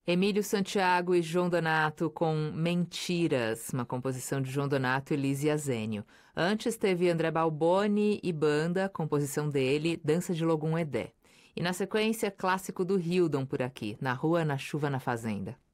Emílio Santiago e João Donato com Mentiras, uma composição de João Donato e Lise Azênio. Antes teve André Balboni e Banda, composição dele, Dança de Logum Edé. E na sequência, clássico do Hildon por aqui, Na Rua, na Chuva, na Fazenda.